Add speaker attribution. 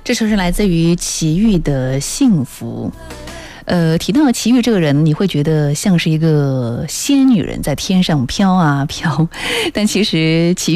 Speaker 1: 这首是来自于齐豫的《幸福》。提到齐豫这个人，你会觉得像是一个仙女人在天上飘啊飘，但其实齐豫